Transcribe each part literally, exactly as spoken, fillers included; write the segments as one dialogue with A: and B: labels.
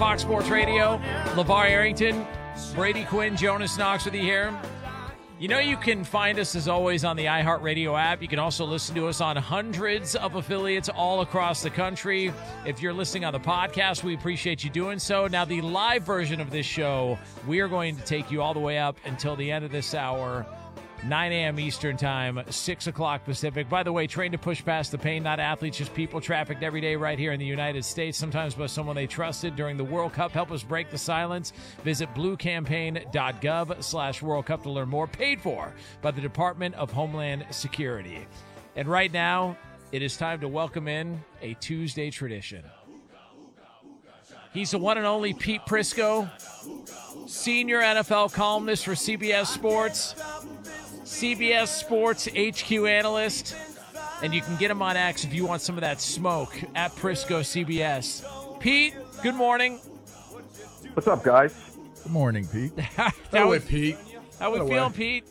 A: Fox Sports Radio, LeVar Arrington, Brady Quinn, Jonas Knox with you here. You know you can find us, as always, on the iHeartRadio app. You can also listen to us on hundreds of affiliates all across the country. If you're listening on the podcast, we appreciate you doing so. Now, the live version of this show, we are going to take you all the way up until the end of this hour, nine a.m. Eastern Time, six o'clock Pacific. By the way, trained to push past the pain, not athletes, just people trafficked every day right here in the United States, sometimes by someone they trusted during the World Cup. Help us break the silence. Visit bluecampaign.gov slash World Cup to learn more. Paid for by the Department of Homeland Security. And right now, it is time to welcome in a Tuesday tradition. He's the one and only Pete Prisco, senior N F L columnist for C B S Sports, C B S Sports H Q analyst, and you can get him on X if you want some of that smoke at Prisco C B S. Pete, good morning.
B: What's up, guys?
C: Good morning, Pete.
A: How we,
C: Pete.
A: How we
C: Hello,
A: feeling,
C: way.
A: Pete?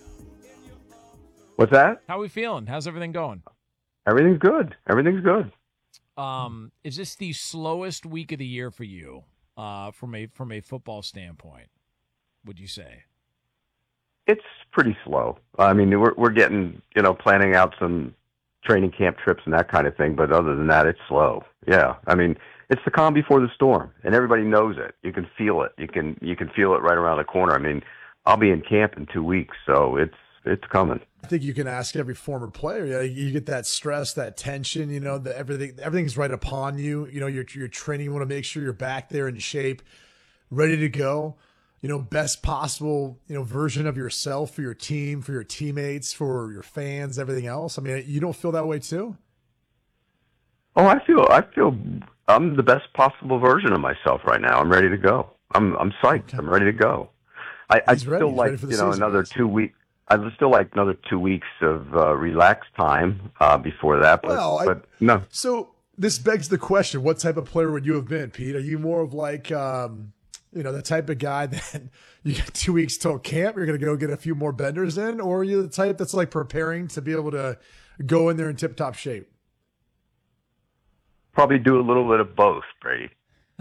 B: What's that?
A: How we feeling? How's everything going?
B: Everything's good. Everything's good.
A: Um, is this the slowest week of the year for you, uh, from a from a football standpoint? Would you say?
B: It's pretty slow. I mean, we're we're getting, you know, planning out some training camp trips and that kind of thing, but other than that, it's slow. Yeah. I mean, it's the calm before the storm, and everybody knows it. You can feel it. You can you can feel it right around the corner. I mean, I'll be in camp in two weeks, so it's it's coming.
C: I think you can ask every former player. You know, you get that stress, that tension. You know, that everything everything's right upon you. You know, you're you're training. You want to make sure you're back there in shape, ready to go. You know, best possible, you know, version of yourself for your team, for your teammates, for your fans, everything else. I mean, you don't feel that way too?
B: Oh, I feel I feel I'm the best possible version of myself right now. I'm ready to go. I'm I'm psyched.
C: Okay.
B: I'm ready to go. I, I
C: He's ready.
B: still
C: He's
B: like
C: ready for the
B: you know
C: season,
B: another
C: guys.
B: two weeks. I would still like another two weeks of uh, relaxed time uh, before that. But,
C: Well, I-
B: but no.
C: So this begs the question: what type of player would you have been, Pete? Are you more of like, um, you know, the type of guy that you got two weeks till camp, you're going to go get a few more benders in, or are you the type that's like preparing to be able to go in there in tip-top shape?
B: Probably do a little bit of both, Brady.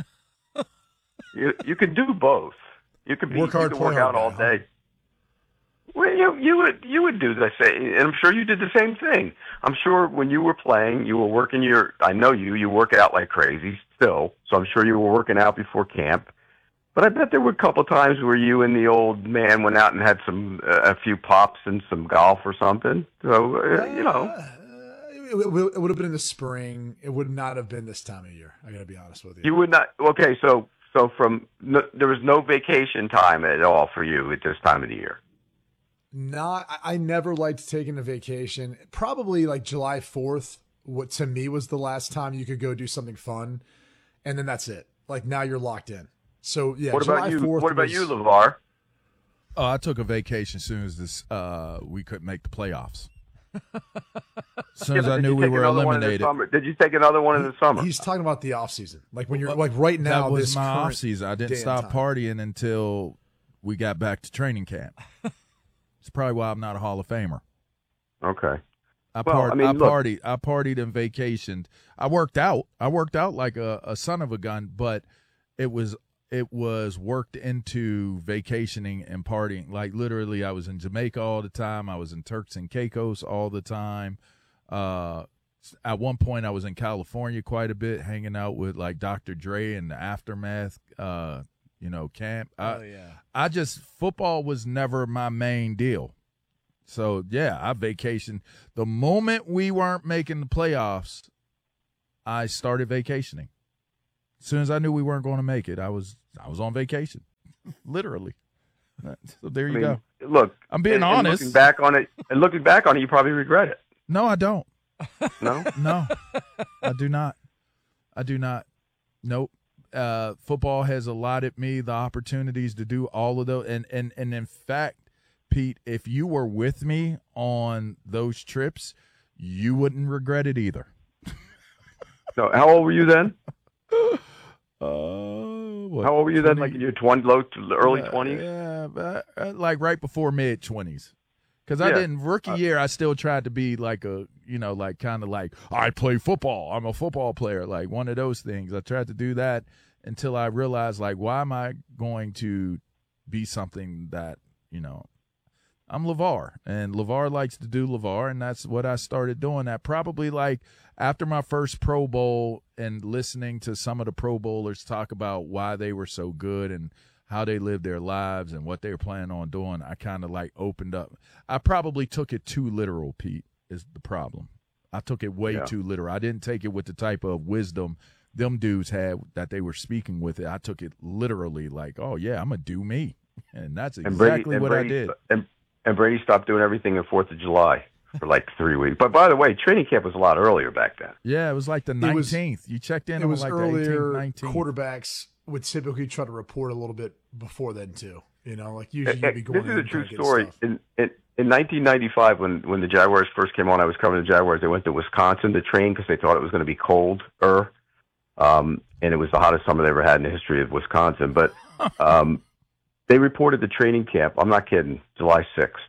B: you you could do both. You could be,
C: Work hard,
B: you could
C: play
B: work
C: hard,
B: out all
C: man, huh?
B: day. Well, you you would you would do the same, and I'm sure you did the same thing. I'm sure when you were playing, you were working your. I know you. You work out like crazy still, so I'm sure you were working out before camp. But I bet there were a couple times where you and the old man went out and had some uh, a few pops and some golf or something. So uh, you know.
C: Uh, it, it, it would have been in the spring. It would not have been this time of year. I got to be honest with you.
B: You would not. Okay, so so from no, there was no vacation time at all for you at this time of the year.
C: Not, I I never liked taking a vacation. Probably like July fourth, what to me was the last time you could go do something fun, and then that's it. Like now you're locked in. So yeah.
B: What
C: July
B: about you?
C: fourth
B: What about
C: was-
B: you, LeVar?
D: Oh, I took a vacation as soon as this uh, we couldn't make the playoffs. As soon
B: Yeah,
D: as
B: but
D: I
B: did
D: knew
B: you
D: we
B: take
D: were
B: another one in the
D: eliminated.
B: summer? Did you take another one in the summer?
C: He's talking about the off season, like when you're like right now.
D: That was
C: this
D: my
C: current
D: off season. I didn't
C: day and
D: stop
C: time.
D: partying until we got back to training camp. It's probably why I'm not a Hall of Famer.
B: Okay.
D: I,
B: Well,
D: part,
B: I mean,
D: I
B: look-
D: partied. I partied and vacationed. I worked out. I worked out like a, a son of a gun, but it was it was worked into vacationing and partying. Like literally, I was in Jamaica all the time. I was in Turks and Caicos all the time. Uh, at one point, I was in California quite a bit, hanging out with like Doctor Dre and the Aftermath. Uh, you know, camp. I,
A: Oh yeah.
D: I just football was never my main deal. So yeah, I vacationed. The moment we weren't making the playoffs, I started vacationing. As soon as I knew we weren't going to make it, I was I was on vacation, literally. So there you
B: I mean,
D: go.
B: Look,
D: I'm being
B: and, and
D: honest.
B: looking back on it, and looking back on it, you probably regret it.
D: No, I don't.
B: No.
D: No, I do not. I do not. Nope. Uh, football has allotted me the opportunities to do all of those, and and and in fact, Pete, if you were with me on those trips, you wouldn't regret it either.
B: So, how old were you then?
D: Uh, what,
B: How old were you then?
D: twenty
B: Like in your twenty, low, early
D: uh,
B: twenties.
D: Yeah, but, uh, like right before mid twenties. Because I
B: Yeah.
D: didn't rookie
B: Uh,
D: year, I still tried to be like a, you know, like kind of like I play football. I'm a football player, like one of those things. I tried to do that, until I realized, like, why am I going to be something that, you know, I'm LeVar, and LeVar likes to do LeVar, and that's what I started doing. That probably like after my first Pro Bowl and listening to some of the Pro Bowlers talk about why they were so good and how they lived their lives and what they were planning on doing, I kind of like opened up. I probably took it too literal, Pete, is the problem. I took it way
B: yeah.
D: too literal. I didn't take it with the type of wisdom them dudes had that they were speaking with it. I took it literally like, oh, yeah, I'm going to do me. And that's exactly
B: and Brady,
D: what
B: Brady,
D: I did.
B: And, and Brady stopped doing everything on fourth of July for like three weeks. But by the way, training camp was a lot earlier back then.
D: Yeah, it was like the nineteenth. Was, you checked in
C: it
D: on
C: was
D: like
C: earlier,
D: the eighteenth, nineteenth.
C: Quarterbacks would typically try to report a little bit before then, too. You know, like usually you'd be going
B: This is a true
C: and
B: story. In, in, in nineteen ninety-five, when, when the Jaguars first came on, I was covering the Jaguars. They went to Wisconsin to train because they thought it was going to be colder. Um, and it was the hottest summer they ever had in the history of Wisconsin. But um, they reported the training camp. I'm not kidding. July sixth.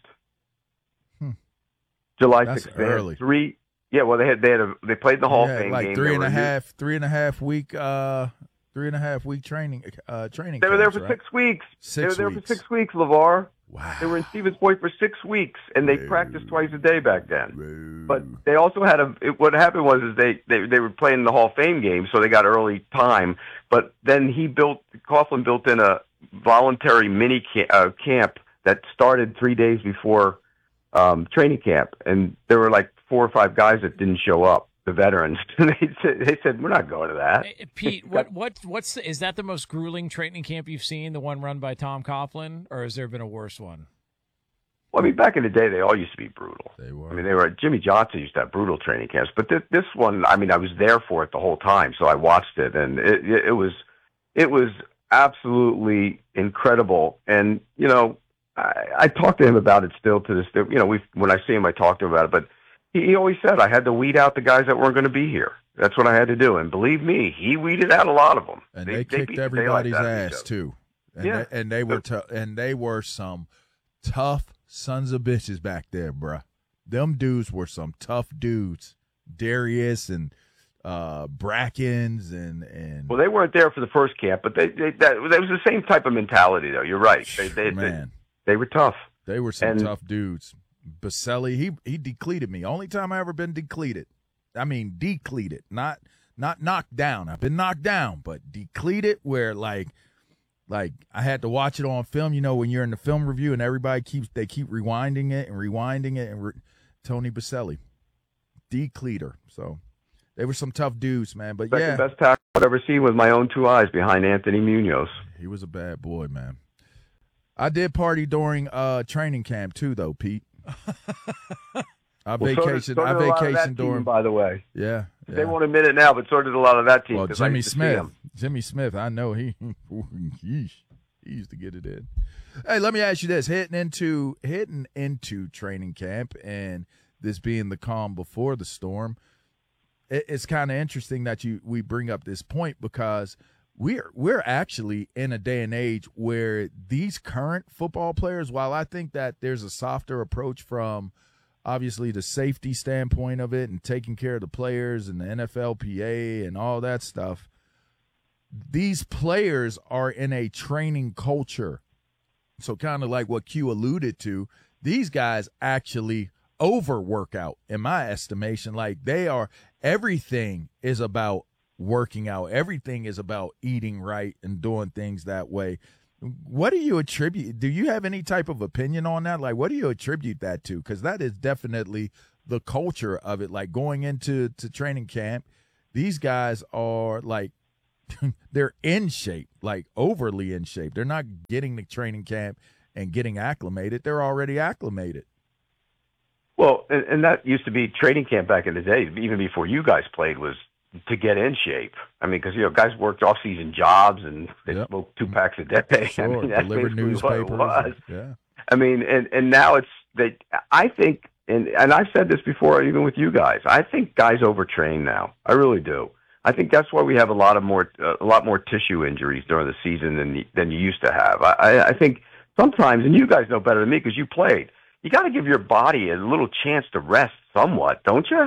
D: Hmm.
B: July
D: That's
B: sixth. They
D: early.
B: had three. Yeah, well, they had they had a, they played in the Hall
D: yeah,
B: of Fame
D: like
B: game.
D: three and
B: They
D: a
B: were
D: half, three and a half week, uh, three and a half week training, uh, training.
B: They were there
D: camps,
B: for
D: right?
B: six weeks.
D: Six
B: they were there
D: weeks.
B: for six weeks, LeVar.
D: Wow.
B: They were in Stevens Point for six weeks, and they
D: Whoa.
B: practiced twice a day back then.
D: Whoa.
B: But they also had a. It, what happened was is they, they they were playing the Hall of Fame game, so they got early time. But then he built Coughlin built in a voluntary mini camp, uh, camp that started three days before um, training camp, and there were like four or five guys that didn't show up. The veterans, they said, they said, we're not going to that.
A: Hey, Pete, what what what's the, is that the most grueling training camp you've seen? The one run by Tom Coughlin, or has there been a worse one?
B: Well, I mean, back in the day, they all used to be brutal.
D: They were.
B: I mean, they were. Jimmy Johnson used to have brutal training camps, but this this one, I mean, I was there for it the whole time, so I watched it, and it it, it was it was absolutely incredible. And you know, I, I talk to him about it still to this. You know, we when I see him, I talk to him about it, but. He always said I had to weed out the guys that weren't going to be here. That's what I had to do. And believe me, he weeded out a lot of them.
D: And
B: they,
D: they,
B: they
D: kicked
B: beat the
D: everybody's
B: daylights out of each
D: ass
B: other.
D: too. And
B: Yeah.
D: they, and they were t- and they were some tough sons of bitches back there, bruh. Them dudes were some tough dudes. Darius and uh, Brackens and and
B: Well, they weren't there for the first camp, but they, they that, that was the same type of mentality, though. You're right. They they
D: man,
B: they, they were tough.
D: they were some
B: and,
D: tough dudes. Baselli, he he decleated me. Only time I ever been decleated. I mean, decleated, not not knocked down. I've been knocked down, but decleated where like like I had to watch it on film. You know, when you're in the film review and everybody keeps they keep rewinding it and rewinding it and re- Tony Baselli, decleater. So they were some tough dudes, man. But
B: second
D: yeah,
B: best tackle I've ever seen with my own two eyes behind Anthony Munoz.
D: he was a bad boy, man. I did party during uh training camp too, though, Pete. I
B: Well, so did-
D: vacation.
B: so did
D: I
B: a lot of that
D: vacation
B: team,
D: during.
B: by the way.
D: Yeah, yeah.
B: They won't admit it now, but so did a lot of that team.
D: Well,
B: 'cause I
D: Jimmy
B: used to see
D: Smith.
B: them.
D: Jimmy Smith. I know he. Yeesh, he used to get it in. Hey, let me ask you this: hitting into hitting into training camp, and this being the calm before the storm, it, it's kind of interesting that you we bring up this point because we're we're actually in a day and age where these current football players, while I think that there's a softer approach from obviously the safety standpoint of it and taking care of the players and the N F L P A and all that stuff, these players are in a training culture. So kind of like what Q alluded to, these guys actually overwork out, in my estimation. Like they are, everything is about working out. Everything is about eating right and doing things that way. What do you attribute? Do you have any type of opinion on that? Like, what do you attribute that to? Because that is definitely the culture of it. Like going into to training camp, these guys are like, they're in shape, like overly in shape. They're not getting to training camp and getting acclimated. They're already acclimated.
B: Well, and, and that used to be training camp back in the day, even before you guys played, was to get in shape. I mean, because, you know, guys worked off-season jobs and they
D: Yep.
B: smoked two packs a day.
D: Sure.
B: I mean, that's
D: Deliver
B: basically
D: newspapers.
B: what it was.
D: Yeah.
B: I mean, and, and now it's they. I think, and and I've said this before, even with you guys. I think guys overtrain now. I really do. I think that's why we have a lot of more, uh, a lot more tissue injuries during the season than you, than you used to have. I, I, I think sometimes, and you guys know better than me because you played. You got to give your body a little chance to rest somewhat, don't you?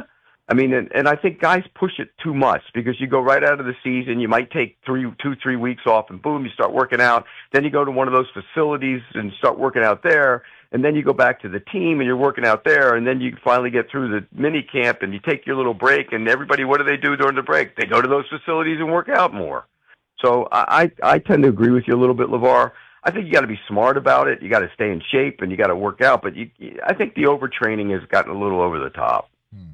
B: I mean, and, and I think guys push it too much because you go right out of the season, you might take three, two, three weeks off, and boom, you start working out. Then you go to one of those facilities and start working out there, and then you go back to the team and you're working out there, and then you finally get through the mini camp and you take your little break. And everybody, what do they do during the break? They go to those facilities and work out more. So I, I tend to agree with you a little bit, LeVar. I think you got to be smart about it. You got to stay in shape and you got to work out. But you, I think the overtraining has gotten a little over the top.
A: Hmm.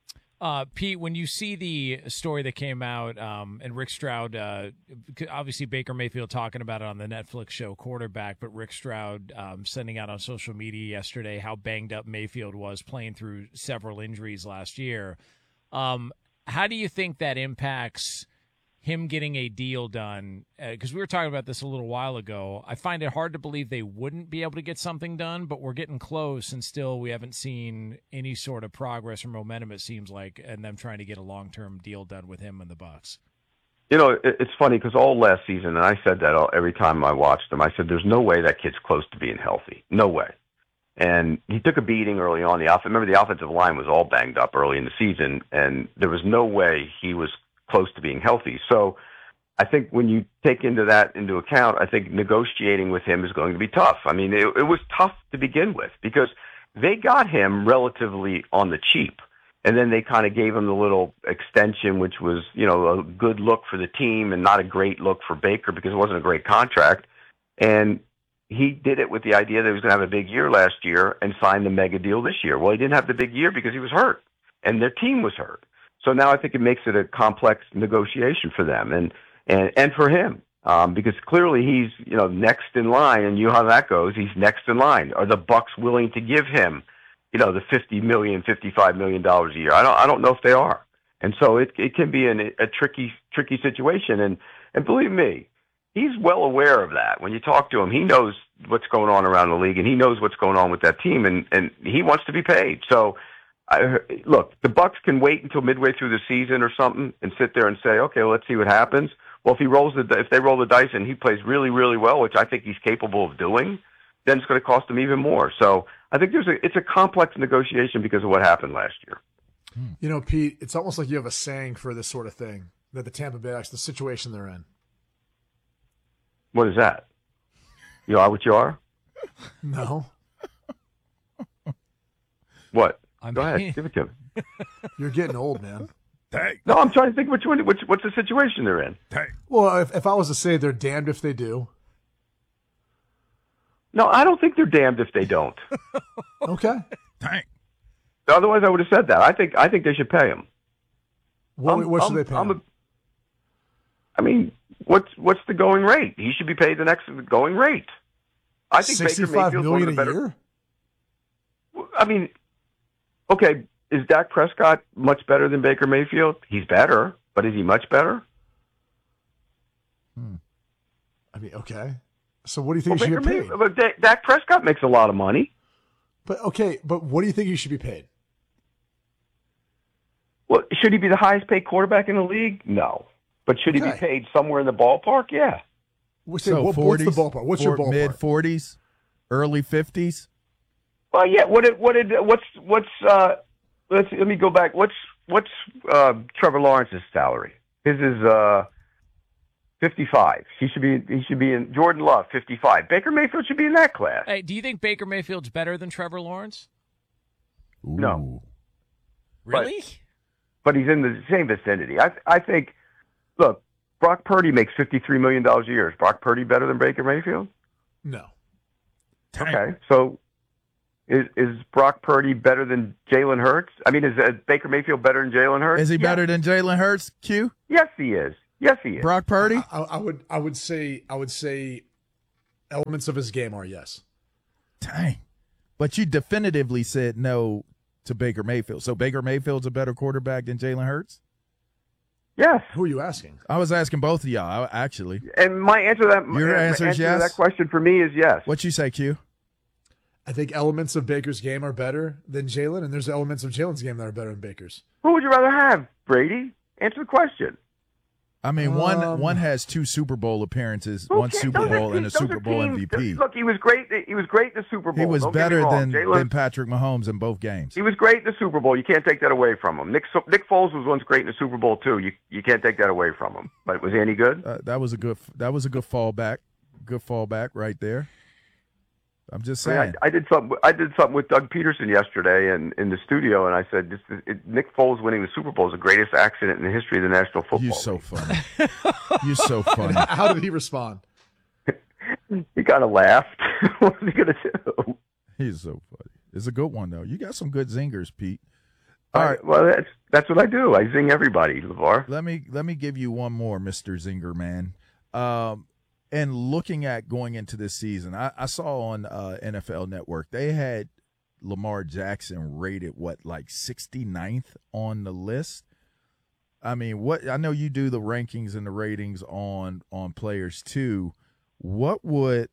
A: Uh, Pete, when you see the story that came out, um, and Rick Stroud, uh, obviously Baker Mayfield talking about it on the Netflix show Quarterback, but Rick Stroud um, sending out on social media yesterday how banged up Mayfield was playing through several injuries last year. Um, how do you think that impacts him getting a deal done? Because uh, we were talking about this a little while ago. I find it hard to believe they wouldn't be able to get something done, but we're getting close, and still we haven't seen any sort of progress or momentum, it seems like, and them trying to get a long-term deal done with him and the Bucs.
B: You know, it, it's funny because all last season, and I said that all, every time I watched him, I said, there's no way that kid's close to being healthy. No way. And he took a beating early on. The off- Remember, the offensive line was all banged up early in the season, and there was no way he was close to being healthy. So I think when you take into that into account, I think negotiating with him is going to be tough. I mean, it, it was tough to begin with because they got him relatively on the cheap. And then they kind of gave him the little extension, which was, you know, a good look for the team and not a great look for Baker because it wasn't a great contract. And he did it with the idea that he was going to have a big year last year and signed the mega deal this year. Well, he didn't have the big year because he was hurt and their team was hurt. So now I think it makes it a complex negotiation for them and, and, and for him, um, because clearly he's, you know, next in line, and you know how that goes. He's next in line. Are the Bucs willing to give him, you know, the fifty million, fifty-five million dollars a year? I don't, I don't know if they are. And so it, it can be an, a tricky, tricky situation. And, and believe me, he's well aware of that. When you talk to him, he knows what's going on around the league and he knows what's going on with that team, and, and he wants to be paid. So, I, look, the Bucs can wait until midway through the season or something and sit there and say, okay, well, let's see what happens. Well, if he rolls the, if they roll the dice and he plays really, really well, which I think he's capable of doing, then it's going to cost him even more. So I think there's a, it's a complex negotiation because of what happened last year.
C: You know, Pete, it's almost like you have a saying for this sort of thing that the Tampa Bay Bucs, the situation they're in.
B: What is that? You are what you are?
C: No.
B: What?
A: I'm
B: Go ahead, give it to me.
C: You're getting old, man.
D: Dang.
B: No, I'm trying to think which one, which, what's the situation they're in.
D: Dang.
C: Well, if, if I was to say they're damned if they do.
B: No, I don't think they're damned if they don't.
C: Okay.
D: Dang.
B: Otherwise, I would have said that. I think I think they should pay him.
C: What,
B: I'm-
C: what should
B: I'm-
C: they pay
B: I'm
C: him?
B: a- I mean, what's what's the going rate? He should be paid the next going rate. I think Baker
C: sixty-five
B: Mayfield's one
C: million
B: of the
C: a
B: better.
C: year?
B: I mean, okay, is Dak Prescott much better than Baker Mayfield? He's better, but is he much better?
C: I mean, okay. So what do you think
B: Well,
C: he
B: Baker
C: should get paid?
B: Mayfield, but Dak- Dak Prescott makes a lot of money.
C: But okay, but what do you think he should be paid?
B: Well, should he be the highest paid quarterback in the league? No. But should he be
C: Okay.
B: paid somewhere in the ballpark? Yeah.
C: What's, the-
D: So
C: what, what's
D: forties,
C: the ballpark? What's your ballpark?
D: Mid forties, early fifties.
B: Well, yeah. What did what did what's what's uh? Let's let me go back. What's what's uh Trevor Lawrence's salary? His is uh fifty-five. He should be he should be in Jordan Love fifty-five. Baker Mayfield should be in that class.
A: Hey, do you think Baker Mayfield's better than Trevor Lawrence?
B: No.
A: Really?
B: But he's in the same vicinity. I I think. Look, Brock Purdy makes fifty-three million dollars a year. Is Brock Purdy better than Baker Mayfield?
C: No.
D: Dang.
B: Okay, so is is Brock Purdy better than Jalen Hurts? I mean, is uh, Baker Mayfield better than Jalen Hurts?
D: Is he
B: Yes.
D: better than Jalen Hurts? Q.
B: Yes, he is. Yes, he is.
D: Brock Purdy.
C: I, I would I would say I would say elements of his game are yes.
D: Dang. But you definitively said no to Baker Mayfield. So Baker Mayfield's a better quarterback than Jalen Hurts?
B: Yes.
C: Who are you asking?
D: I was asking both of y'all, I- actually.
B: And my answer to that
D: Your
B: my
D: answer is
B: to
D: yes?
B: that question for me is yes.
D: What you say, Q?
C: I think elements of Baker's game are better than Jalen, and there's elements of Jalen's game that are better than Baker's.
B: Who would you rather have, Brady? Answer the question.
D: I mean, one
C: Um,
D: one has two Super Bowl appearances,
B: Who
D: one
B: cares?
D: Super
B: Those are
D: Bowl, and a
B: teams- those
D: Super
B: are
D: Bowl
B: teams-
D: M V P.
B: Look, he was great. He was great in the Super Bowl.
D: He was
B: Don't get me
D: better
B: wrong.
D: than,
B: Jalen-
D: than Patrick Mahomes in both games.
B: He was great in the Super Bowl. You can't take that away from him. Nick Nick Foles was once great in the Super Bowl too. You you can't take that away from him. But was he any good?
D: Uh, that was a good. That was a good fallback. Good fallback right there. I'm just
B: I,
D: saying.
B: mean, I, I did something. I did something with Doug Peterson yesterday, and in the studio, and I said, this is, it, "Nick Foles winning the Super Bowl is the greatest accident in the history of the National Football
D: You're
B: League."
D: so funny. You're so funny.
C: How did he respond?
B: He kind of laughed. What was he going to do?
D: He's so funny. It's a good one though. You got some good zingers, Pete.
B: All
D: All
B: right.
D: right.
B: Well, that's that's what I do. I zing everybody, LeVar.
D: Let me let me give you one more, Mister Zinger Man. Um, and looking at going into this season, I, I saw on uh, N F L Network they had Lamar Jackson rated what, like sixty-ninth on the list. I mean, what I know you do the rankings and the ratings on on players too. What would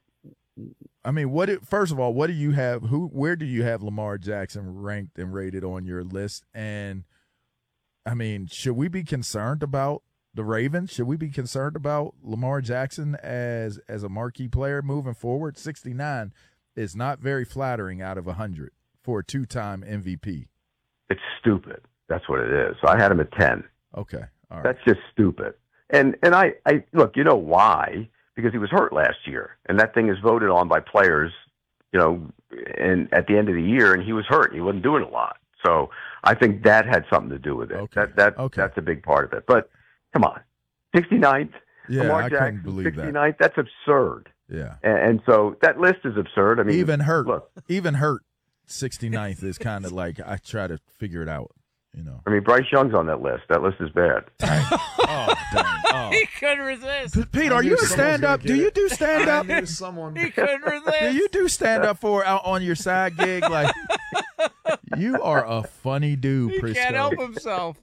D: I mean? What it, first of all, what do you have? Who? Where do you have Lamar Jackson ranked and rated on your list? And I mean, should we be concerned about the Ravens? Should we be concerned about Lamar Jackson as as a marquee player moving forward? sixty-nine is not very flattering out of one hundred for a two-time M V P.
B: It's stupid. That's what it is. So I had him at ten.
D: Okay, all right.
B: That's just stupid. And and I, I look, you know why? Because he was hurt last year, and that thing is voted on by players, you know, and at the end of the year, and he was hurt. He wasn't doing a lot. So I think that had something to do with it.
D: Okay.
B: That that
D: Okay.
B: that's a big part of it. But come on, sixty-ninth,
D: Yeah,
B: Lamar
D: I
B: Jackson,
D: couldn't believe that.
B: sixty-ninth. That's absurd.
D: Yeah,
B: And, and so that list is absurd. I mean,
D: even hurt,
B: Look,
D: even hurt. sixty-ninth is kind of like I try to figure it out. You know.
B: I mean, Bryce Young's on that list. That list is bad.
D: Oh, dang. Oh.
A: He couldn't resist.
D: P- Pete,
C: I
D: are
C: knew
D: you a
C: someone was
D: stand
C: gonna
D: up?
C: get
D: Do you
C: it.
D: do stand
C: I
D: up?
C: knew someone.
A: He couldn't resist.
D: Do you do stand up for out on your side gig? Like, you are a funny dude,
A: He
D: Prisco.
A: can't help himself.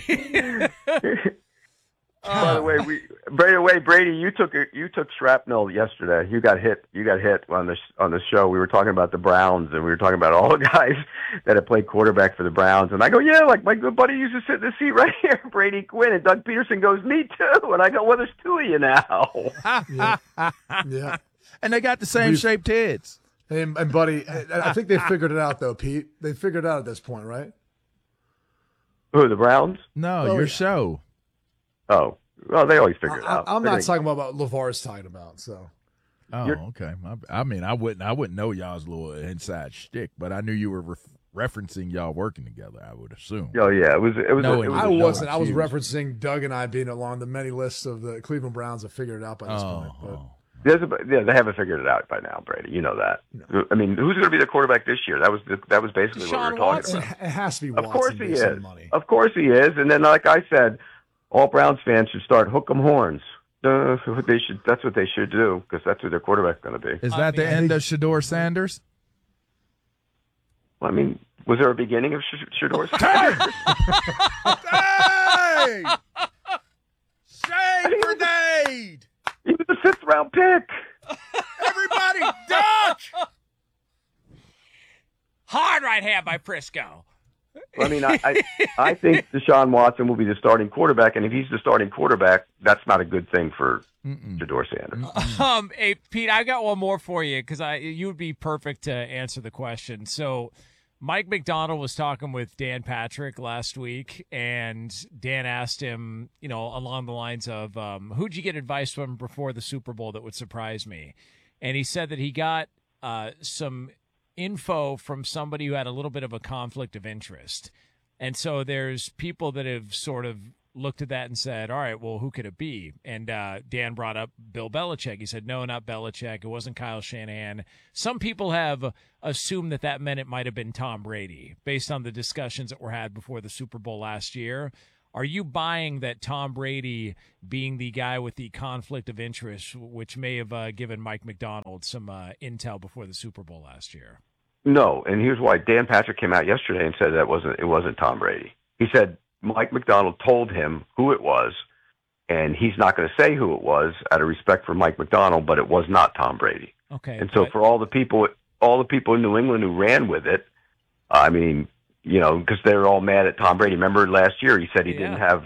B: By the way, we by the way, Brady, you took you took shrapnel yesterday. You got hit. You got hit on this on the show. We were talking about the Browns, and we were talking about all the guys that had played quarterback for the Browns. And I go, yeah, like my good buddy used to sit in the seat right here, Brady Quinn. And Doug Peterson goes, me too. And I go, well, there's two of you now.
C: Yeah. yeah.
D: And they got the same
C: We-
D: shaped heads.
C: And, and buddy, I I think they figured it out though, Pete. They figured it out at this point, right?
B: Who, the Browns?
D: No,
C: Oh,
D: your
C: yeah.
D: show.
B: Oh, well, they always figure it
C: I,
B: out.
C: I'm
B: They're
C: not
B: gonna-
C: talking about what LeVar's talking about. So
D: Oh,
B: You're-
D: okay. I, I mean, I wouldn't, I wouldn't know y'all's little inside shtick, but I knew you were ref- referencing y'all working together. I would assume.
B: Oh yeah, it was. It was.
D: No,
B: it
D: it
B: was
C: I
D: no
C: wasn't. I was
D: excuse.
C: referencing Doug and I being along the many lists of the Cleveland Browns have figured it out by this
D: Oh,
C: point. But
D: oh.
B: There's a, yeah, they haven't figured it out by now, Brady. You know that. I mean, who's going to be the quarterback this year? That was the, that was basically what
A: Deshaun
B: we were talking
A: Watson.
B: about.
C: it, it has to be
B: Of
C: Watson
B: course he
C: based on
B: is.
C: the money.
B: Of course he is. And then, like I said, all Browns fans should start hook 'em horns. Uh, they should. That's what they should do because that's who their quarterback's going to be.
D: Is
A: I
D: that the
A: mean,
D: end of Shador Sanders?
B: Well, I mean, was there a beginning of Sh- Shador's?
D: Hey! Shade grenade!
B: He was a fifth round pick.
D: Everybody duck!
A: Hard right hand by Prisco.
B: I mean, I, I I think Deshaun Watson will be the starting quarterback, and if he's the starting quarterback, that's not a good thing for
D: Mm-mm.
B: Shador Sanders.
A: Um, hey Pete, I got one more for you because I you would be perfect to answer the question. So, Mike McDonald was talking with Dan Patrick last week, and Dan asked him, you know, along the lines of, um, "Who'd you get advice from before the Super Bowl that would surprise me?" And he said that he got uh, some info from somebody who had a little bit of a conflict of interest, and so there's people that have sort of looked at that and said, all right, well, who could it be? And uh, Dan brought up Bill Belichick. He said, no, not Belichick. It wasn't Kyle Shanahan. Some people have assumed that that meant it might have been Tom Brady based on the discussions that were had before the Super Bowl last year. Are you buying that Tom Brady being the guy with the conflict of interest, which may have uh, given Mike McDonald some uh, intel before the Super Bowl last year?
B: No, and here's why. Dan Patrick came out yesterday and said that wasn't it wasn't Tom Brady. He said Mike McDonald told him who it was, and he's not going to say who it was out of respect for Mike McDonald, but it was not Tom Brady.
A: Okay.
B: And so
A: but-
B: for all the people, all the people in New England who ran with it, I mean, you know, because they were all mad at Tom Brady. Remember last year he said he
A: Yeah.
B: didn't have uh,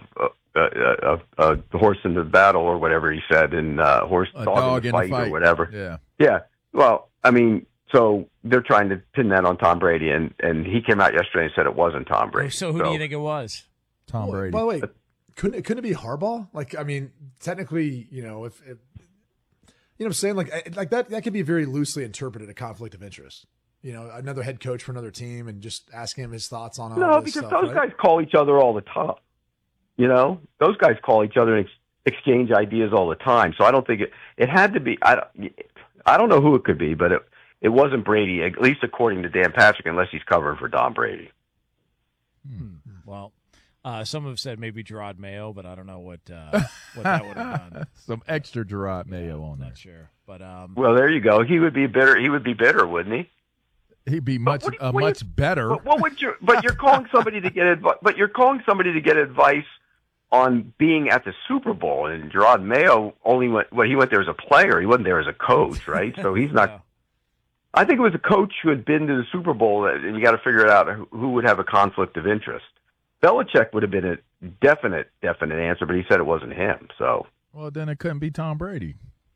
B: a, a, a, a horse in the battle or whatever he said, and uh, horse
D: A
B: dog,
D: dog
B: in the
D: in the
B: fight,
D: fight.
B: or whatever.
D: Yeah.
B: Yeah. Well, I mean, so they're trying to pin that on Tom Brady, and, and he came out yesterday and said it wasn't Tom Brady.
A: So who do you think it was?
D: Tom
C: Well,
D: Brady.
C: By the way, couldn't it, couldn't it be Harbaugh? Like, I mean, technically, you know, if, if you know what I'm saying, like, I- like that that could be very loosely interpreted a conflict of interest. You know, another head coach for another team and just asking him his thoughts on all
B: No,
C: this
B: because
C: stuff,
B: those
C: right?
B: guys call each other all the time. You know, those guys call each other and ex- exchange ideas all the time. So I don't think it. It had to be. I don't. I don't know who it could be, but it it wasn't Brady. At least according to Dan Patrick, unless he's covering for Don Brady.
A: Hmm. Well, uh, some have said maybe Gerard Mayo, but I don't know what uh, what that would have done.
D: Some extra Gerard Mayo on there.
A: Not sure, but um,
B: Well, there you go. He would be bitter. He would be bitter, wouldn't he?
D: He'd be much
B: what do you-
D: uh,
B: what do you-
D: much better.
B: But what would you? But you're calling somebody to get advice. But you're calling somebody to get advice on being at the Super Bowl. And Gerard Mayo only went. Well, he went there as a player. He wasn't there as a coach, right? So he's not.
A: yeah.
B: I think it was a coach who had been to the Super Bowl, and you got to figure it out who- who would have a conflict of interest. Belichick would have been a definite, definite answer, but he said it wasn't him. So
D: Well, then it couldn't be Tom Brady.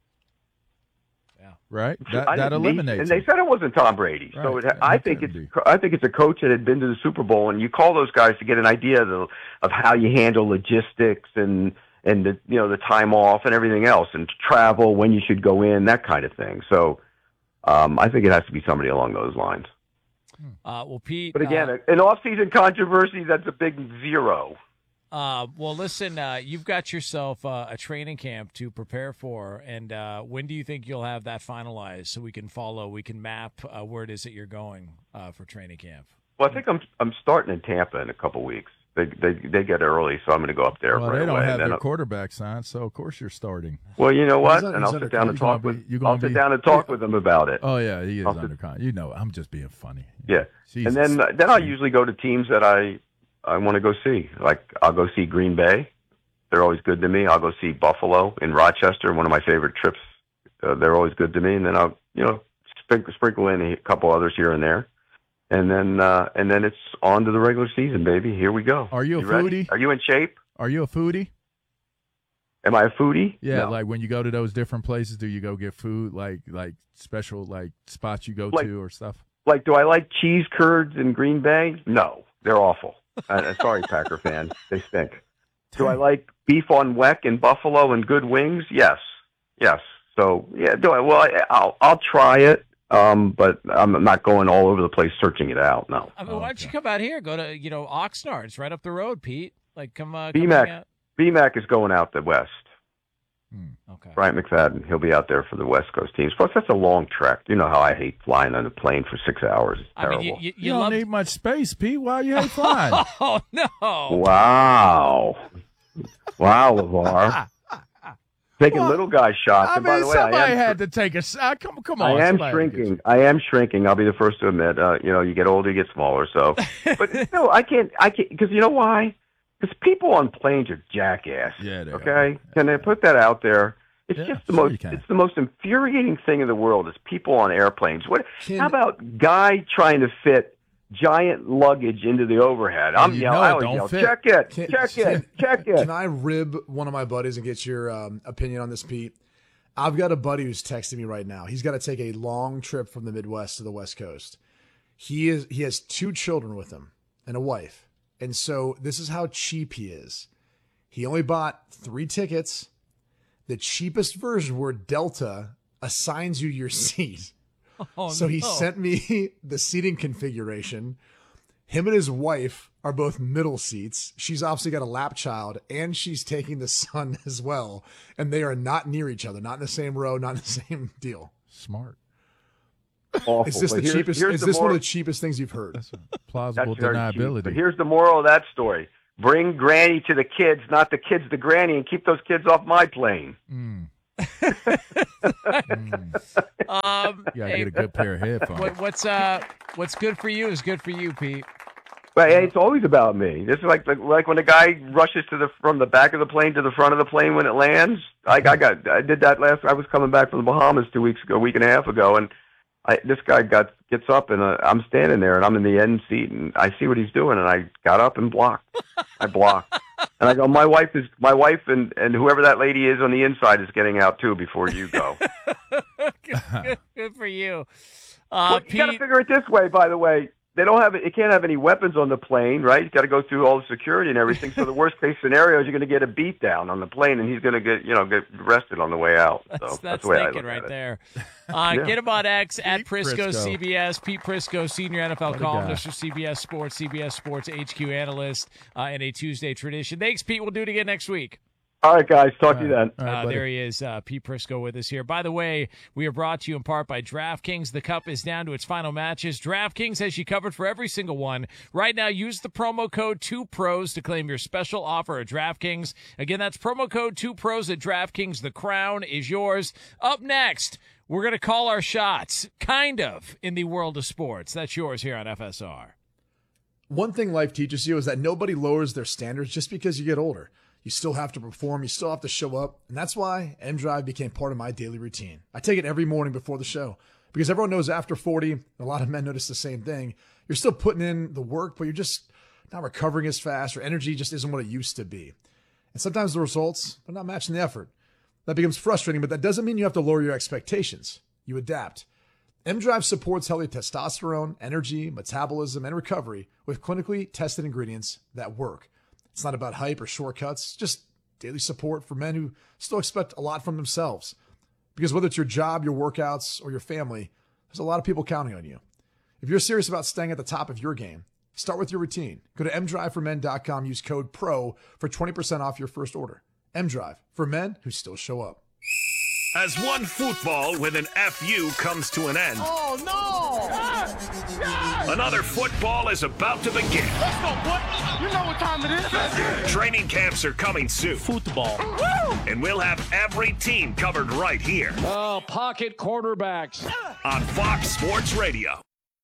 A: Yeah.
D: Right? That
B: I
D: that
B: didn't-
D: eliminates
B: And they
D: him.
B: said it wasn't Tom Brady. So
D: Right.
B: it, I
D: It
B: think
D: couldn't
B: it's I think it's a coach that had been to the Super Bowl, and you call those guys to get an idea of, the, of how you handle logistics and and the you know the time off and everything else, and travel, when you should go in, that kind of thing. So um, I think it has to be somebody along those lines.
A: Uh, well, Pete.
B: But again,
A: uh,
B: an off-season controversy, that's a big zero.
A: Uh, well, listen, uh, you've got yourself uh, a training camp to prepare for, and uh, when do you think you'll have that finalized so we can follow, we can map uh, where it is that you're going uh, for training camp?
B: Well, I think I'm I'm starting in Tampa in a couple weeks. They they they get early, so I'm going to go up there
D: Well,
B: right
D: they don't
B: away.
D: have
B: and then
D: their
B: I'll-
D: quarterback signed, so of course you're starting.
B: well, you know what?
C: He's un-
B: and
C: he's
B: I'll
C: under
B: sit down and
C: contract.
B: talk
D: You
B: with.
D: gonna be- you gonna
B: I'll sit
D: be-
B: down and talk with them about it.
D: Oh yeah, he is
B: I'll sit-
D: under contract. You know, I'm just being funny.
B: Yeah,
D: Jesus.
B: and then then I usually go to teams that I I want to go see. Like I'll go see Green Bay. They're always good to me. I'll go see Buffalo in Rochester, one of my favorite trips. Uh, they're always good to me. And then I'll you know sprinkle, sprinkle in a couple others here and there, and then uh, and then it's on to the regular season, baby. Here we go.
D: Are you a
B: ready?
D: foodie?
B: Are you in shape?
D: Are you a foodie?
B: Am I a foodie?
D: Yeah,
B: No.
D: like when you go to those different places, do you go get food, like like special like spots you go
B: Like-
D: to or stuff?
B: Like, do I like cheese curds in Green Bay? No, they're awful. uh, sorry, Packer fans, they stink. Do I like beef on weck in Buffalo and good wings? Yes, yes. So yeah, do I? Well, I, I'll I'll try it, um, but I'm not going all over the place searching it out. No.
A: I mean, why don't you
D: Okay.
A: come out here? Go to, you know, Oxnard's right up the road, Pete. Like, come, uh, come
B: B Mac.
A: hang out.
B: B Mac is going out the west.
A: Okay.
B: Bryant McFadden, he'll be out there for the West Coast teams. Plus, that's a long trek. You know how I hate flying on a plane for six hours. It's
A: I
B: terrible.
A: mean, you, you,
D: You,
A: you
D: don't
A: love.
D: need much space, Pete. Why you hate flying?
A: Oh, no.
B: Wow. Wow, LeVar. Taking
D: Well,
B: little guy shots.
D: I
B: and by
D: mean,
B: the way, I
D: somebody
B: am,
D: had to take a shot. Come, come on.
B: I am
D: somebody had to get
B: shrinking. I am shrinking. I'll be the first to admit. Uh, you know, you get older, you get smaller. So, but no, I can't. I can't because you know why? Because people on planes are jackass.
D: Yeah, they are.
B: Okay, can they put that out there? It's
D: Yeah,
B: just the
D: sure you
B: most.
D: can.
B: It's the most infuriating thing in the world is people on airplanes. What?
C: Can-
B: how about guy trying to fit giant luggage into the overhead? I'm
D: you
B: yelling.
D: know
B: I
D: it
B: always
D: don't
B: yell,
D: fit.
B: check it,
C: Can-
B: check
C: can-
B: it, check it.
C: Can I rib one of my buddies and get your um, opinion on this, Pete? I've got a buddy who's texting me right now. He's got to take a long trip from the Midwest to the West Coast. He is he has two children with him and a wife. And so this is how cheap he is. He only bought three tickets. The cheapest version where Delta assigns you your seat.
A: Oh,
C: So he
A: no.
C: sent me the seating configuration. Him and his wife are both middle seats. She's obviously got a lap child, and she's taking the son as well. And they are not near each other, not in the same row, not in the same deal.
D: Smart.
B: Awful.
C: Is this
B: But
C: the
B: here's-
C: cheapest?
B: here's
C: Is
B: the
C: this one
B: moral-
C: of the cheapest things you've heard?
D: That's plausible
B: That's very cheap.
D: deniability.
B: But here's the moral of that story: bring Granny to the kids, not the kids to Granny, and keep those kids off my plane.
D: Mm.
A: Um,
D: You gotta
A: hey,
D: get a good pair of headphones.
A: what, what's uh, what's good for you is good for you, Pete.
B: But hey, it's always about me. This is like like when a guy rushes to the from the back of the plane to the front of the plane when it lands. Like I got, I did that last. I was coming back from the Bahamas two weeks ago, a week and a half ago, and I, this guy got gets up and uh, I'm standing there and I'm in the end seat and I see what he's doing and I got up and blocked. I blocked. And I go, my wife is my wife, and, and whoever that lady is on the inside is getting out too before you go.
A: good, good for you.
B: Uh, well, you got to figure it this way. By the way, they don't have it can't have any weapons on the plane, right? You got to go through all the security and everything. So the worst case scenario is you're going to get a beat down on the plane, and he's going to get you know get arrested on the way out. So
A: that's,
B: that's,
A: that's
B: the way I
A: thinking
B: look
A: right
B: at it.
A: there. Uh,
B: Yeah.
A: Get him on X at
D: Pete
A: Prisco,
D: Prisco.
A: C B S. Pete Prisco, senior N F L
D: What a
A: columnist
D: guy.
A: for C B S Sports, C B S Sports H Q analyst, uh, and a Tuesday tradition. Thanks, Pete. We'll do it again next week.
B: All right, guys. Talk to you then.
D: All right,
A: Uh,
D: buddy.
A: there he is, uh, Pete Prisco with us here. By the way, we are brought to you in part by DraftKings. The Cup is down to its final matches. DraftKings has you covered for every single one. Right now, use the promo code two pros to claim your special offer at DraftKings. Again, that's promo code two pros at DraftKings. The crown is yours. Up next, we're going to call our shots, kind of, in the world of sports. That's yours here on F S R.
C: One thing life teaches you is that nobody lowers their standards just because you get older. You still have to perform. You still have to show up. And that's why M-Drive became part of my daily routine. I take it every morning before the show because everyone knows after forty, a lot of men notice the same thing. You're still putting in the work, but you're just not recovering as fast, or energy just isn't what it used to be. And sometimes the results are not matching the effort. That becomes frustrating, but that doesn't mean you have to lower your expectations. You adapt. M-Drive supports healthy testosterone, energy, metabolism, and recovery with clinically tested ingredients that work. It's not about hype or shortcuts, just daily support for men who still expect a lot from themselves. Because whether it's your job, your workouts, or your family, there's a lot of people counting on you. If you're serious about staying at the top of your game, start with your routine. Go to m drive for men dot com, use code PRO for twenty percent off your first order. M-Drive, for men who still show up.
E: As one football with an F U comes to an end.
F: Oh, no!
E: Another football is about to begin.
F: Let's go, boy! You know what time it is.
E: Training camps are coming soon.
F: Football.
E: And we'll have every team covered right here
F: Oh, pocket quarterbacks.
E: on Fox Sports Radio.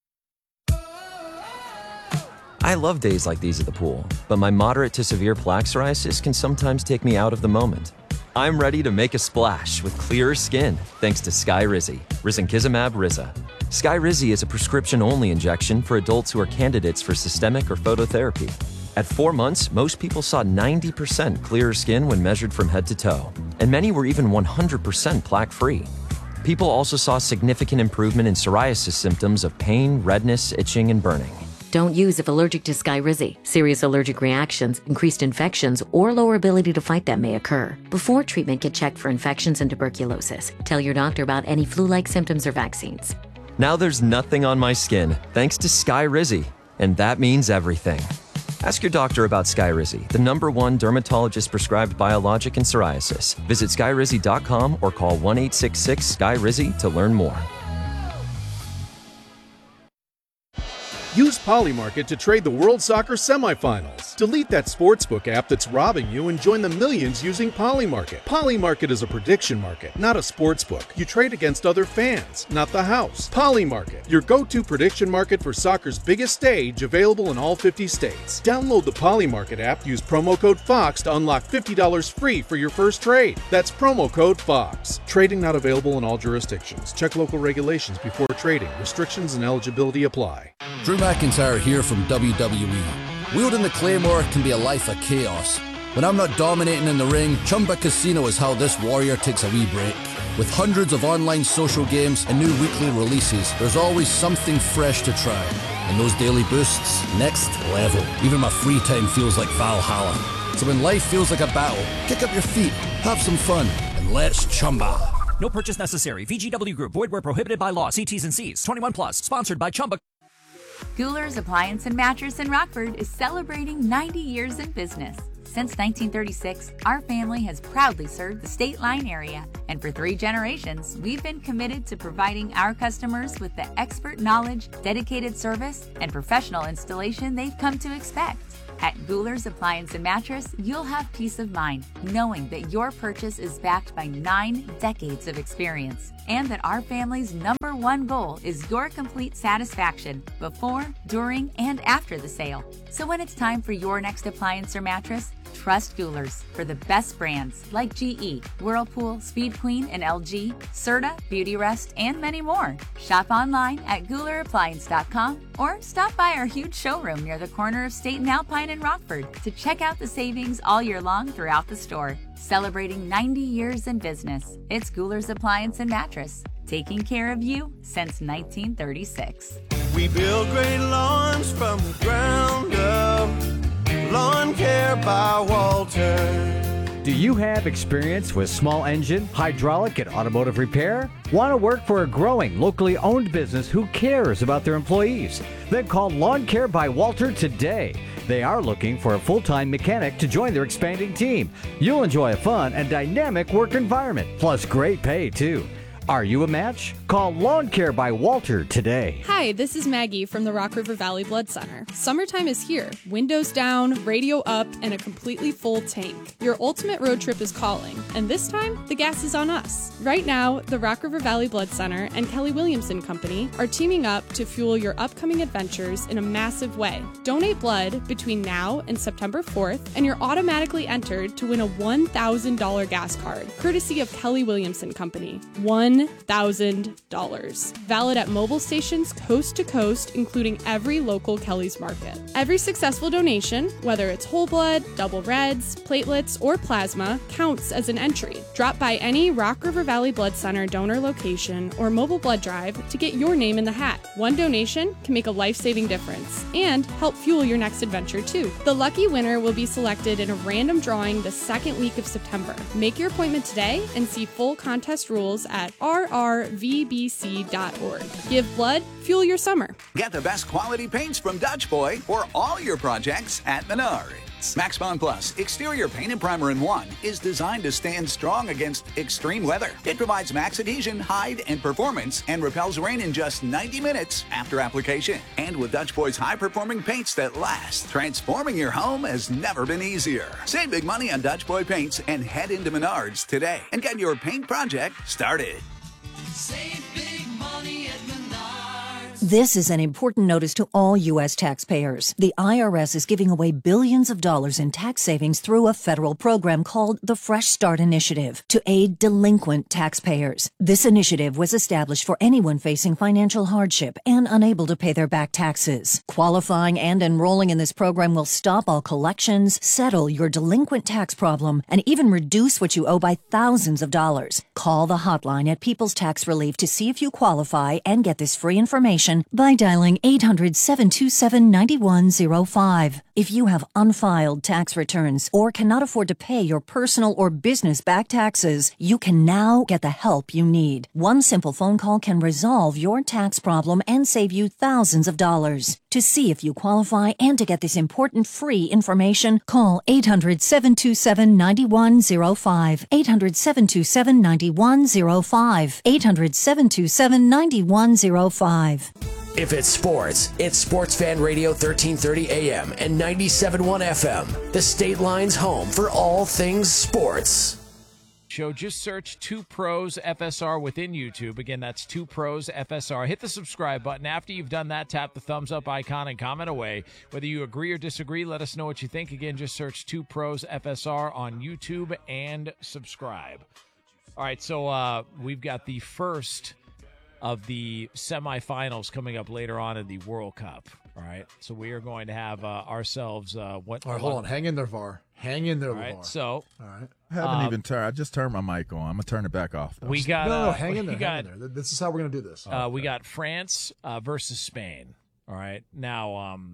G: I love days like these at the pool, but my moderate to severe plaque psoriasis can sometimes take me out of the moment. I'm ready to make a splash with clearer skin thanks to Skyrizi, risankizumab Riza. Skyrizi is a prescription-only injection for adults who are candidates for systemic or phototherapy. At four months, most people saw ninety percent clearer skin when measured from head to toe, and many were even one hundred percent plaque-free. People also saw significant improvement in psoriasis symptoms of pain, redness, itching, and burning.
H: Don't use if allergic to Skyrizi. Serious allergic reactions, increased infections, or lower ability to fight them may occur. Before treatment, get checked for infections and tuberculosis. Tell your doctor about any flu-like symptoms or vaccines.
G: Now there's nothing on my skin thanks to Skyrizi, and that means everything. Ask your doctor about Skyrizi, the number one dermatologist-prescribed biologic in psoriasis. Visit skyrizi dot com or call one eight six six Sky Rizi to learn more.
I: Use Polymarket to trade the World Soccer semifinals. Delete that sportsbook app that's robbing you and join the millions using Polymarket. Polymarket is a prediction market, not a sportsbook. You trade against other fans, not the house. Polymarket, your go-to prediction market for soccer's biggest stage, available in all fifty states. Download the Polymarket app, use promo code FOX to unlock fifty dollars free for your first trade. That's promo code FOX. Trading not available in all jurisdictions. Check local regulations before trading. Restrictions and eligibility apply.
J: Drew McIntyre here from W W E. Wielding the Claymore can be a life of chaos. When I'm not dominating in the ring, Chumba Casino is how this warrior takes a wee break. With hundreds of online social games and new weekly releases, there's always something fresh to try. And those daily boosts, next level. Even my free time feels like Valhalla. So when life feels like a battle, kick up your feet, have some fun, and let's Chumba.
K: No purchase necessary. V G W Group. Void where prohibited by law. See T's and C's. twenty-one plus. Sponsored by Chumba.
L: Goulers Appliance and Mattress in Rockford is celebrating ninety years in business. Since nineteen thirty-six, our family has proudly served the State Line area, and for three generations, we've been committed to providing our customers with the expert knowledge, dedicated service, and professional installation they've come to expect. At Goulers Appliance and Mattress, you'll have peace of mind knowing that your purchase is backed by nine decades of experience, and that our family's number one goal is your complete satisfaction before, during, and after the sale. So when it's time for your next appliance or mattress, trust Goulers for the best brands like G E, Whirlpool, Speed Queen, and L G, Serta, Beautyrest, and many more. Shop online at Gouler Appliance dot com or stop by our huge showroom near the corner of State and Alpine in Rockford to check out the savings all year long throughout the store. Celebrating ninety years in business, it's Gouler's Appliance and Mattress, taking care of you since nineteen thirty-six.
M: We build great lawns from the ground up. Lawn Care by Walter.
N: Do you have experience with small engine, hydraulic, and automotive repair? Want to work for a growing, locally owned business who cares about their employees? Then call Lawn Care by Walter today. They are looking for a full-time mechanic to join their expanding team. You'll enjoy a fun and dynamic work environment, plus great pay, too. Are you a match? Call Lawn Care by Walter today.
O: Hi, this is Maggie from the Rock River Valley Blood Center. Summertime is here. Windows down, radio up, and a completely full tank. Your ultimate road trip is calling, and this time, the gas is on us. Right now, the Rock River Valley Blood Center and Kelly Williamson Company are teaming up to fuel your upcoming adventures in a massive way. Donate blood between now and September fourth, and you're automatically entered to win a one thousand dollars gas card, courtesy of Kelly Williamson Company. one thousand dollars. Valid at mobile stations coast to coast, including every local Kelly's Market. Every successful donation, whether it's whole blood, double reds, platelets, or plasma, counts as an entry. Drop by any Rock River Valley Blood Center donor location or mobile blood drive to get your name in the hat. One donation can make a life-saving difference and help fuel your next adventure too. The lucky winner will be selected in a random drawing the second week of September. Make your appointment today and see full contest rules at r r v b c dot org. Give blood, fuel your summer.
P: Get the best quality paints from Dutch Boy for all your projects at Menards. Max Bond Plus Exterior Paint and Primer in one is designed to stand strong against extreme weather. It provides max adhesion, hide, and performance and repels rain in just ninety minutes after application. And with Dutch Boy's high-performing paints that last, transforming your home has never been easier. Save big money on Dutch Boy paints and head into Menards today and get your paint project started.
Q: Save big money at Menards.
R: This is an important notice to all U S taxpayers. The I R S is giving away billions of dollars in tax savings through a federal program called the Fresh Start Initiative to aid delinquent taxpayers. This initiative was established for anyone facing financial hardship and unable to pay their back taxes. Qualifying and enrolling in this program will stop all collections, settle your delinquent tax problem, and even reduce what you owe by thousands of dollars. Call the hotline at People's Tax Relief to see if you qualify and get this free information by dialing eight hundred, seven two seven, nine one zero five. If you have unfiled tax returns or cannot afford to pay your personal or business back taxes, you can now get the help you need. One simple phone call can resolve your tax problem and save you thousands of dollars. To see if you qualify and to get this important free information, call eight hundred, seven two seven, nine one zero five. eight hundred, seven two seven, nine one zero five. eight hundred, seven two seven, nine one zero five.
S: If it's sports, it's Sports Fan Radio thirteen thirty A M and ninety-seven point one F M, the State Line's home for all things sports.
A: Show, just search Two Pros F S R within YouTube. Again, that's Two Pros F S R. Hit the subscribe button. After you've done that, tap the thumbs up icon and comment away. Whether you agree or disagree, let us know what you think. Again, just search Two Pros F S R on YouTube and subscribe. All right, so uh, we've got the first of the semifinals coming up later on in the World Cup. All right, so we are going to have uh, ourselves. Uh, what?
C: All right, hold on. Hang in there, V A R. Hang in there,
A: All
C: V A R.
A: right, so
C: all right.
D: I haven't
A: um,
D: even turned. I just turned my mic on. I'm gonna turn it back off. Though.
A: We got.
C: No, no,
A: uh,
C: hang in there.
A: we
C: Hang
A: got,
C: in there. This is how we're gonna do this.
A: Uh, we got France uh, versus Spain. All right, now um,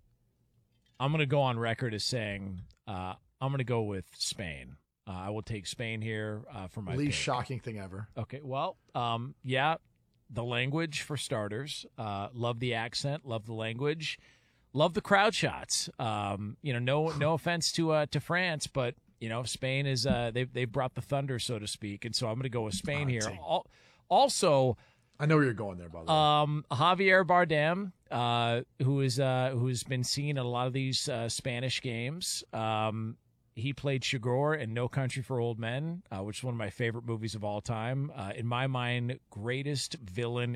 A: I'm gonna go on record as saying uh, I'm gonna go with Spain. Uh, I will take Spain here uh, for my
C: least
A: pick.
C: shocking thing ever.
A: Okay, well, um, yeah, the language for starters. Uh, love the accent. Love the language. Love the crowd shots. Um, you know, no no offense to uh, to France, but you know, Spain is uh, they they brought the thunder, so to speak, and so I'm going to go with Spain here. Al- Also,
C: I know where you're going there, by the way.
A: um, Javier Bardem, uh, who is uh, who's been seen in a lot of these uh, Spanish games. Um, he played Chigurh in No Country for Old Men, uh, which is one of my favorite movies of all time. Uh, in my mind, greatest villain